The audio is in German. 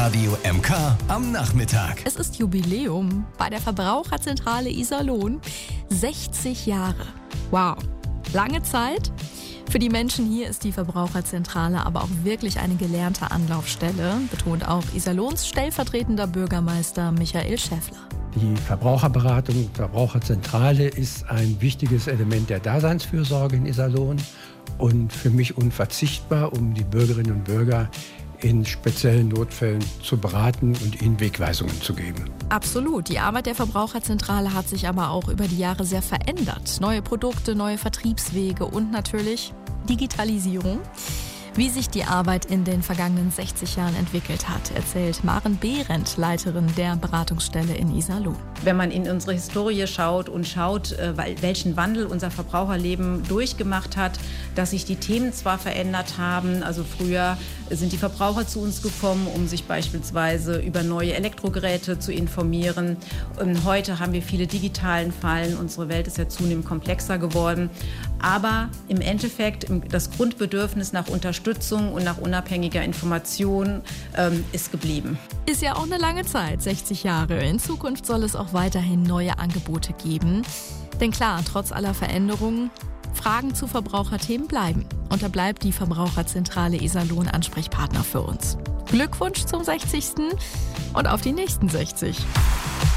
Radio MK am Nachmittag. Es ist Jubiläum bei der Verbraucherzentrale Iserlohn. 60 Jahre. Wow, lange Zeit. Für die Menschen hier ist die Verbraucherzentrale aber auch wirklich eine gelernte Anlaufstelle, betont auch Iserlohns stellvertretender Bürgermeister Michael Schäffler. Die Verbraucherberatung, Verbraucherzentrale ist ein wichtiges Element der Daseinsfürsorge in Iserlohn und für mich unverzichtbar, um die Bürgerinnen und Bürger in speziellen Notfällen zu beraten und ihnen Wegweisungen zu geben. Absolut. Die Arbeit der Verbraucherzentrale hat sich aber auch über die Jahre sehr verändert. Neue Produkte, neue Vertriebswege und natürlich Digitalisierung. Wie sich die Arbeit in den vergangenen 60 Jahren entwickelt hat, erzählt Maren Behrendt, Leiterin der Beratungsstelle in Iserlohn. Wenn man in unsere Historie schaut, welchen Wandel unser Verbraucherleben durchgemacht hat, dass sich die Themen zwar verändert haben, also früher sind die Verbraucher zu uns gekommen, um sich beispielsweise über neue Elektrogeräte zu informieren. Und heute haben wir viele digitalen Fallen, unsere Welt ist ja zunehmend komplexer geworden. Aber im Endeffekt das Grundbedürfnis nach Unterstützung und nach unabhängiger Information ist geblieben. Ist ja auch eine lange Zeit, 60 Jahre. In Zukunft soll es auch weiterhin neue Angebote geben. Denn klar, trotz aller Veränderungen, Fragen zu Verbraucherthemen bleiben. Und da bleibt die Verbraucherzentrale Iserlohn Ansprechpartner für uns. Glückwunsch zum 60. und auf die nächsten 60.